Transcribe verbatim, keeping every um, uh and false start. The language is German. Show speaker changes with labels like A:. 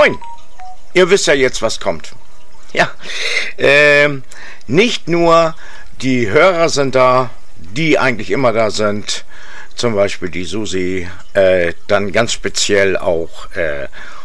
A: Moin! Ihr wisst ja jetzt, was kommt. Ja, ähm, nicht nur die Hörer sind da, die eigentlich immer da sind, zum Beispiel die Susi, äh, dann ganz speziell auch äh,